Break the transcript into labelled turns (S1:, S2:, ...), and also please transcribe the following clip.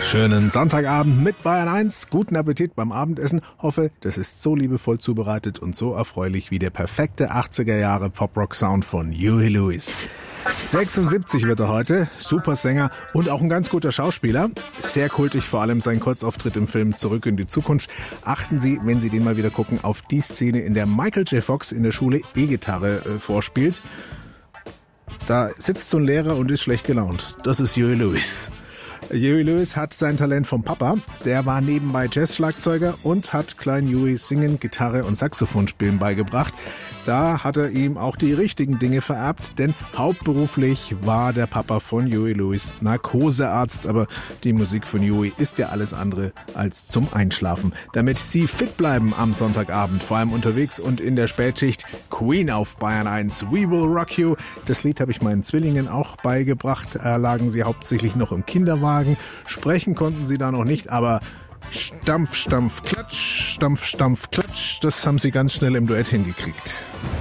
S1: Schönen Sonntagabend mit Bayern 1. Guten Appetit beim Abendessen. Hoffe, das ist so liebevoll zubereitet und so erfreulich wie der perfekte 80er Jahre Pop-Rock-Sound von Huey Lewis. 76 wird er heute, Supersänger und auch ein ganz guter Schauspieler. Sehr kultig, vor allem sein Kurzauftritt im Film Zurück in die Zukunft. Achten Sie, wenn Sie den mal wieder gucken, auf die Szene, in der Michael J. Fox in der Schule E-Gitarre vorspielt. Da sitzt so ein Lehrer und ist schlecht gelaunt. Das ist Huey Lewis. Huey Lewis hat sein Talent vom Papa. Der war nebenbei Jazzschlagzeuger und hat kleinen Huey Singen, Gitarre und Saxophon spielen beigebracht. Da hat er ihm auch die richtigen Dinge vererbt, denn hauptberuflich war der Papa von Huey Lewis Narkosearzt. Aber die Musik von Huey ist ja alles andere als zum Einschlafen. Damit Sie fit bleiben am Sonntagabend, vor allem unterwegs und in der Spätschicht, Queen auf Bayern 1, We Will Rock You. Das Lied habe ich meinen Zwillingen auch beigebracht. Lagen sie hauptsächlich noch im Kinderwagen. Sprechen konnten sie da noch nicht, aber Stampf, Stampf, Klatsch, Stampf, Stampf, Klatsch, das haben sie ganz schnell im Duett hingekriegt.